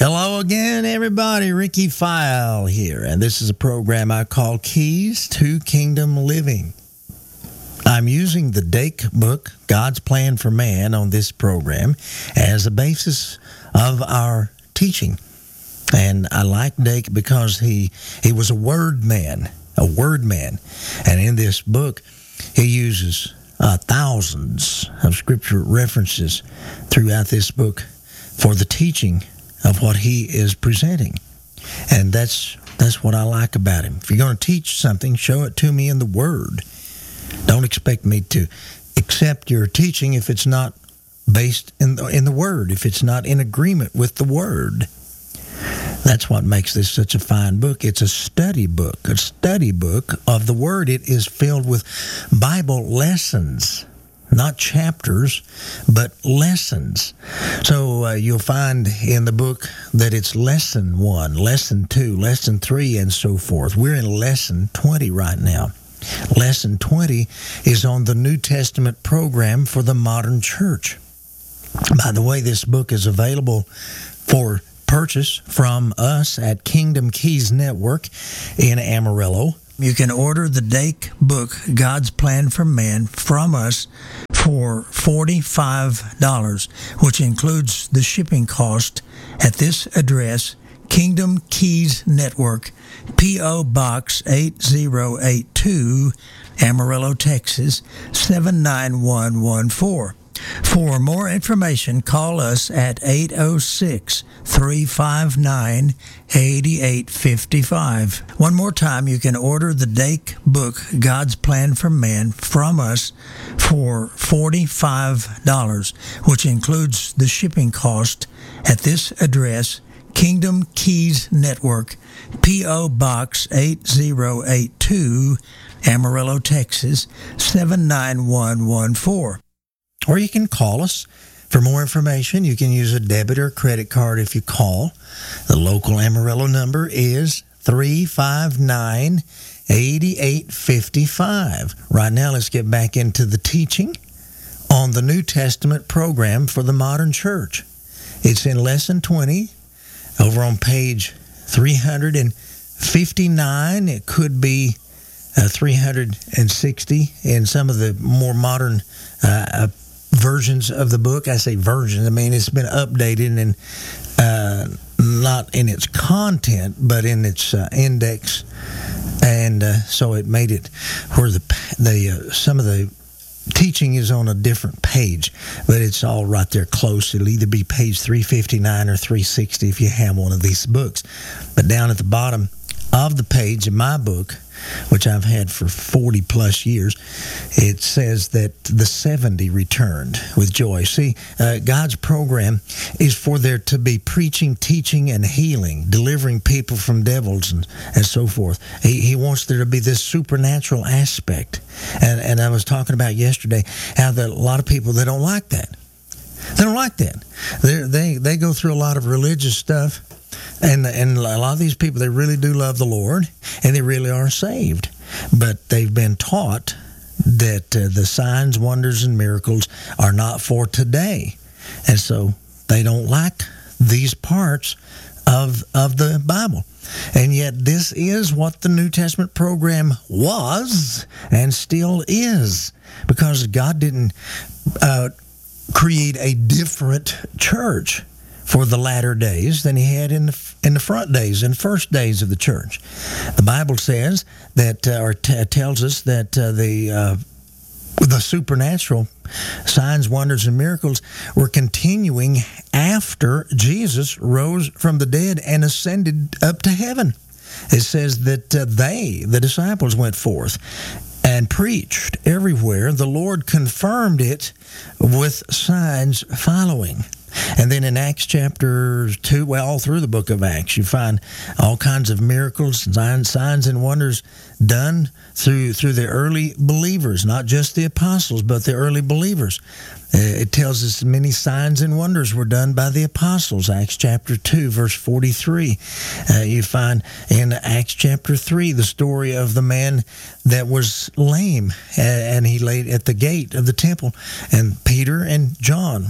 Hello again, everybody. Ricky File here, and this is a program I call Keys to Kingdom Living. I'm using the Dake book, God's Plan for Man, on this program as a basis of our teaching. And I like Dake because he was a word man. And in this book, he uses thousands of scripture references throughout this book for the teaching of what he is presenting. And that's what I like about him. If you're going to teach something, show it to me in the Word. Don't expect me to accept your teaching if it's not based in the Word, if it's not in agreement with the Word. That's what makes this such a fine book. It's a study book of the Word. It is filled with Bible lessons. Not chapters, but lessons. So you'll find in the book that it's lesson 1, lesson 2, lesson 3, and so forth. We're in lesson 20 right now. Lesson 20 is on the New Testament program for the modern church. By the way, this book is available for purchase from us at Kingdom Keys Network in Amarillo. You can order the Dake book, God's Plan for Man, from us for $45, which includes the shipping cost at this address, Kingdom Keys Network, P.O. Box 8082, Amarillo, Texas, 79114. For more information, call us at 806-359-8855. One more time, you can order the Dake book, God's Plan for Man, from us for $45, which includes the shipping cost at this address, Kingdom Keys Network, P.O. Box 8082, Amarillo, Texas, 79114. Or you can call us for more information. You can use a debit or credit card if you call. The local Amarillo number is 359-8855. Right now, let's get back into the teaching on the New Testament program for the modern church. It's in Lesson 20, over on page 359. It could be 360 in some of the more modern versions of the book. I say versions, I mean it's been updated and not in its content, but in its index, and so it made it where the some of the teaching is on a different page, but it's all right there close. It'll either be page 359 or 360 if you have one of these books. But down at the bottom of the page in my book, which I've had for 40 plus years, it says that the 70 returned with joy. See, God's program is for there to be preaching, teaching, and healing, delivering people from devils and so forth. He wants there to be this supernatural aspect. And I was talking about yesterday how that a lot of people, they don't like that. They don't like that. They go through a lot of religious stuff. And a lot of these people, they really do love the Lord, and they really are saved. But they've been taught that the signs, wonders, and miracles are not for today. And so they don't like these parts of the Bible. And yet this is what the New Testament program was and still is, because God didn't create a different church for the latter days than he had in the front days and first days of the church. The Bible says that, tells us that the supernatural signs, wonders, and miracles were continuing after Jesus rose from the dead and ascended up to heaven. It says that the disciples, went forth and preached everywhere. The Lord confirmed it with signs following. And then in Acts chapter 2, well, all through the book of Acts, you find all kinds of miracles, signs and wonders done through the early believers, not just the apostles, but the early believers. It tells us many signs and wonders were done by the apostles. Acts chapter 2, verse 43. You find in Acts chapter 3 the story of the man that was lame, and he laid at the gate of the temple. And Peter and John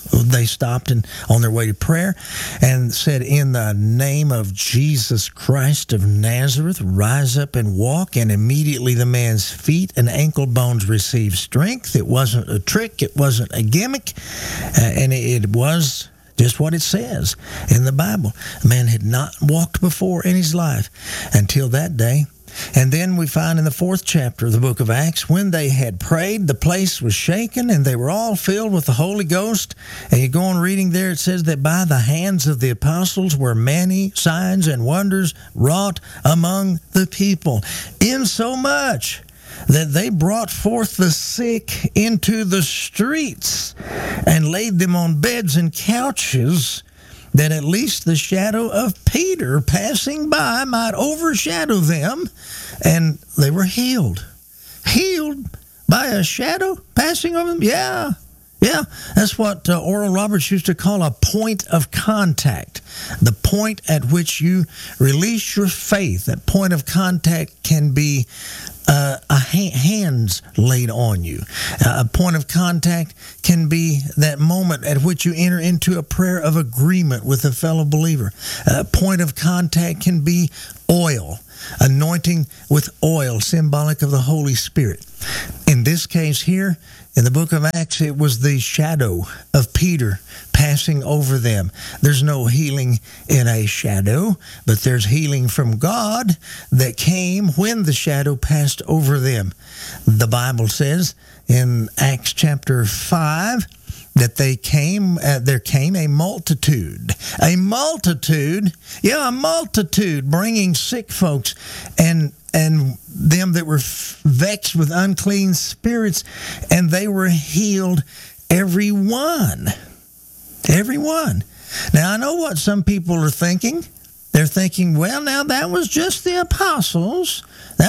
they stopped and on their way to prayer and said, "In the name of Jesus Christ of Nazareth, rise up and walk." And immediately the man's feet and ankle bones received strength. It wasn't a trick. It wasn't a gimmick. And it was just what it says in the Bible. The man had not walked before in his life until that day. And then we find in the 4th chapter of the book of Acts, when they had prayed, the place was shaken, and they were all filled with the Holy Ghost. And you go on reading there, it says that by the hands of the apostles were many signs and wonders wrought among the people, insomuch that they brought forth the sick into the streets and laid them on beds and couches, that at least the shadow of Peter passing by might overshadow them, and they were healed. Healed by a shadow passing over them? Yeah, that's what Oral Roberts used to call a point of contact. The point at which you release your faith. That point of contact can be hands laid on you. A point of contact can be that moment at which you enter into a prayer of agreement with a fellow believer. A point of contact can be oil, anointing with oil, symbolic of the Holy Spirit. In this case here, in the book of Acts, it was the shadow of Peter passing over them. There's no healing in a shadow, but there's healing from God that came when the shadow passed over them. The Bible says in Acts chapter 5 that there came a multitude, bringing sick folks and them that were vexed with unclean spirits, and they were healed, every one. Now, I know what some people are thinking. They're thinking, well, now that was just the apostles.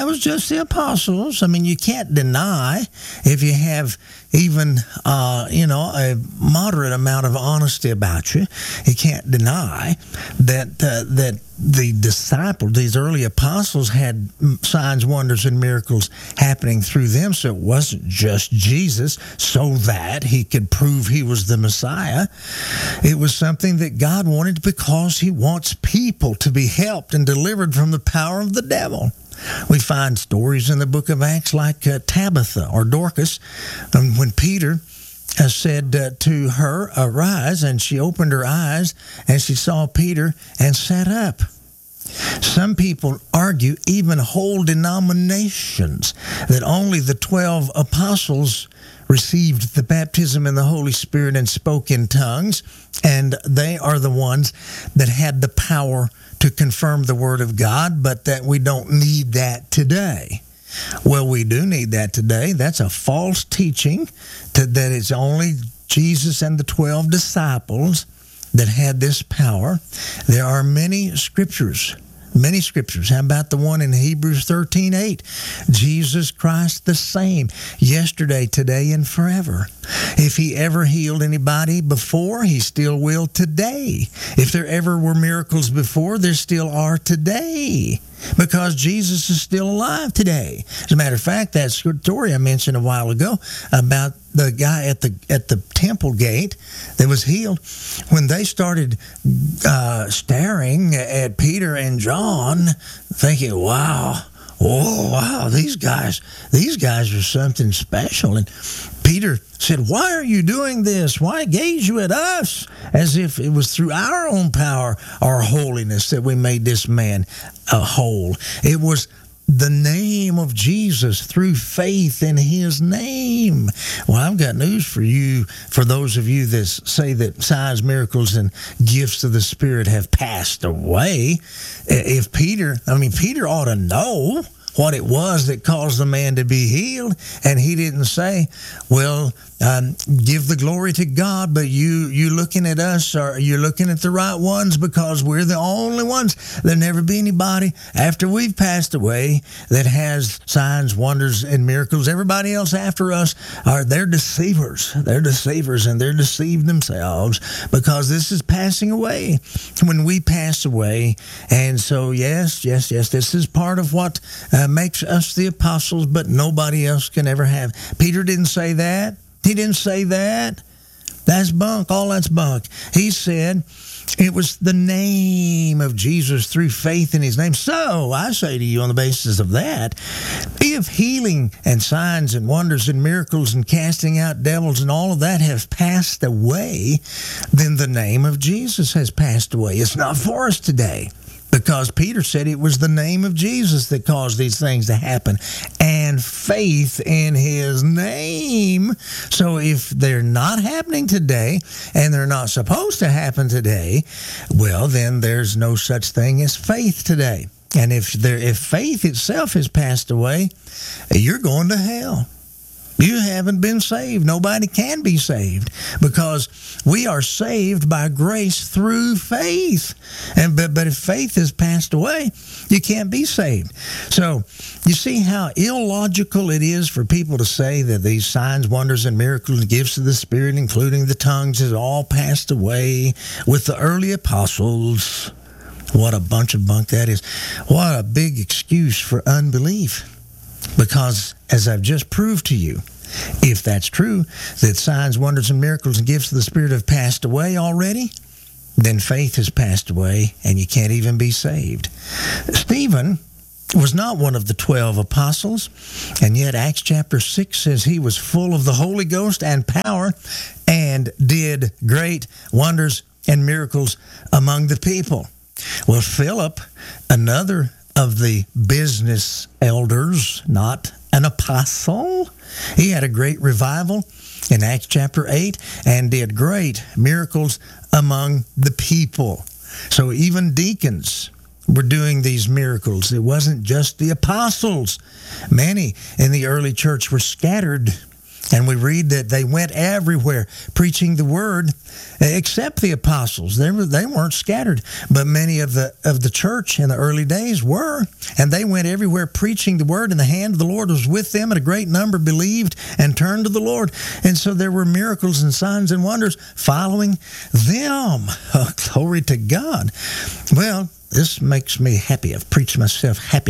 I mean, you can't deny, if you have even, a moderate amount of honesty about you, you can't deny that the disciples, these early apostles, had signs, wonders, and miracles happening through them. So it wasn't just Jesus so that he could prove he was the Messiah. It was something that God wanted because he wants people to be helped and delivered from the power of the devil. We find stories in the book of Acts like Tabitha or Dorcas, when Peter said to her, "Arise," and she opened her eyes and she saw Peter and sat up. Some people argue, even whole denominations, that only the 12 apostles received the baptism in the Holy Spirit and spoke in tongues, and they are the ones that had the power to confirm the Word of God, but that we don't need that today. Well, we do need that today. That's a false teaching that it's only Jesus and the 12 disciples that had this power. There are many scriptures. How about the one in Hebrews 13:8? Jesus Christ the same, yesterday, today, and forever. If he ever healed anybody before, he still will today. If there ever were miracles before, there still are today, because Jesus is still alive today. As a matter of fact, that story I mentioned a while ago about the guy at the temple gate that was healed, when they started staring at Peter and John, thinking, wow, these guys are something special. And Peter said, "Why are you doing this? Why gaze you at us?" As if it was through our own power or holiness that we made this man whole. It was the name of Jesus, through faith in his name. Well, I've got news for you, for those of you that say that signs, miracles, and gifts of the Spirit have passed away. If Peter ought to know what it was that caused the man to be healed, and he didn't say, well, give the glory to God, but you looking at us, or you're looking at the right ones, because we're the only ones. There'll never be anybody after we've passed away that has signs, wonders, and miracles. Everybody else after us they're deceivers. They're deceivers, and they're deceived themselves, because this is passing away when we pass away. And so yes, this is part of what makes us the apostles, but nobody else can ever have. Peter didn't say that. He didn't say that. That's bunk. All that's bunk. He said it was the name of Jesus through faith in his name. So I say to you, on the basis of that, if healing and signs and wonders and miracles and casting out devils and all of that has passed away, then the name of Jesus has passed away. It's not for us today. Because Peter said it was the name of Jesus that caused these things to happen, and faith in his name. So if they're not happening today, and they're not supposed to happen today, well, then there's no such thing as faith today. And if faith itself has passed away, you're going to hell. You haven't been saved. Nobody can be saved because we are saved by grace through faith. But if faith has passed away, you can't be saved. So you see how illogical it is for people to say that these signs, wonders, and miracles and gifts of the Spirit, including the tongues, has all passed away with the early apostles. What a bunch of bunk that is. What a big excuse for unbelief. Because, as I've just proved to you, if that's true, that signs, wonders, and miracles and gifts of the Spirit have passed away already, then faith has passed away, and you can't even be saved. Stephen was not one of the 12 apostles, and yet Acts chapter 6 says he was full of the Holy Ghost and power and did great wonders and miracles among the people. Well, Philip, another of the business elders, not an apostle, he had a great revival in Acts chapter 8 and did great miracles among the people. So even deacons were doing these miracles. It wasn't just the apostles. Many in the early church were scattered, and we read that they went everywhere preaching the word, except the apostles. They weren't scattered, but many of the church in the early days were, and they went everywhere preaching the word, and the hand of the Lord was with them, and a great number believed and turned to the Lord. And so there were miracles and signs and wonders following them. Oh, glory to God. Well, this makes me happy. I've preached myself happy,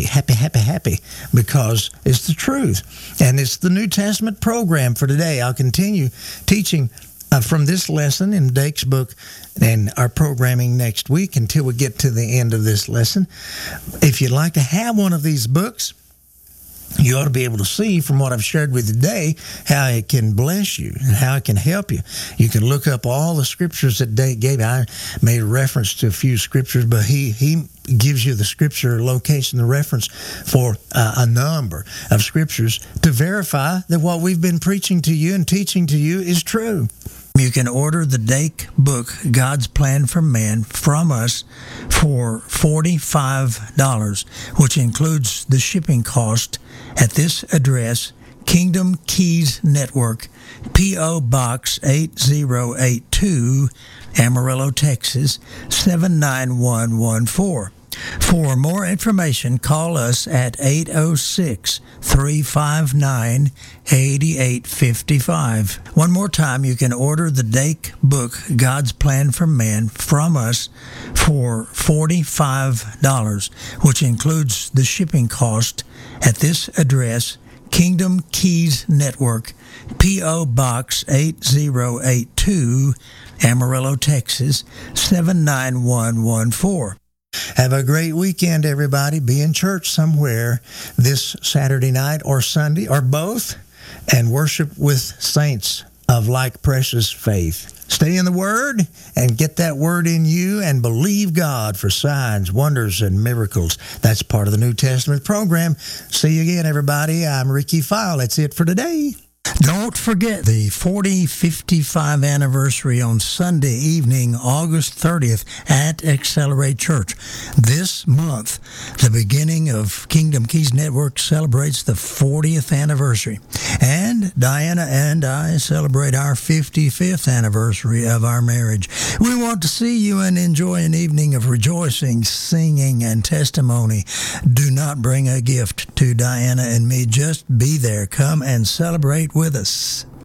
because it's the truth. And it's the New Testament program for today. I'll continue teaching from this lesson in Dake's book and our programming next week until we get to the end of this lesson. If you'd like to have one of these books, you ought to be able to see from what I've shared with you today how it can bless you and how it can help you. You can look up all the scriptures that Dave gave. I made a reference to a few scriptures, but he gives you the scripture location, the reference for a number of scriptures to verify that what we've been preaching to you and teaching to you is true. You can order the Dake book, God's Plan for Man, from us for $45, which includes the shipping cost at this address, Kingdom Keys Network, P.O. Box 8082, Amarillo, Texas, 79114. For more information, call us at 806-359-8855. One more time, you can order the Dake book, God's Plan for Man, from us for $45, which includes the shipping cost at this address, Kingdom Keys Network, P.O. Box 8082, Amarillo, Texas, 79114. Have a great weekend, everybody. Be in church somewhere this Saturday night or Sunday or both, and worship with saints of like precious faith. Stay in the Word and get that Word in you and believe God for signs, wonders, and miracles. That's part of the New Testament program. See you again, everybody. I'm Ricky File. That's it for today. Don't forget the 40-55 anniversary on Sunday evening, August 30th at Accelerate Church. This month, the beginning of Kingdom Keys Network celebrates the 40th anniversary. And Diana and I celebrate our 55th anniversary of our marriage. We want to see you and enjoy an evening of rejoicing, singing, and testimony. Do not bring a gift to Diana and me. Just be there. Come and celebrate with us.